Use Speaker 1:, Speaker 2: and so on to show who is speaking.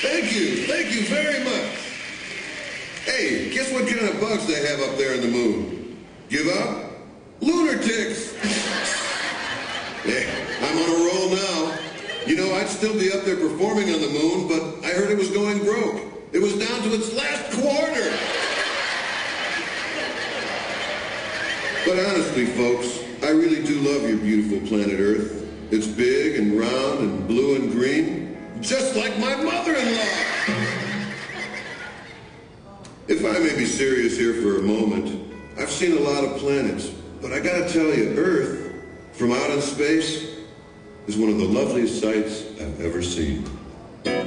Speaker 1: Thank you very much. Hey, guess what kind of bugs they have up there in the moon? Give up? Lunar ticks. Hey, I'm on a roll now. You know, I'd still be up there performing on the moon, but I heard it was going broke. It was down to its last quarter. But honestly, folks, I really do love your beautiful planet Earth. It's big and round and blue and green, just like my mother-in-law. If I may be serious here for a moment, I've seen a lot of planets, but I gotta tell you, Earth, from out in space, is one of the loveliest sights I've ever seen.